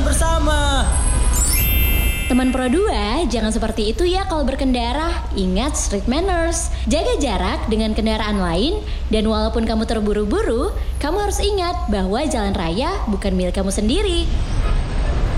bersama. Teman Pro 2, jangan seperti itu ya kalau berkendara. Ingat street manners, jaga jarak dengan kendaraan lain, dan walaupun kamu terburu-buru, kamu harus ingat bahwa jalan raya bukan milik kamu sendiri.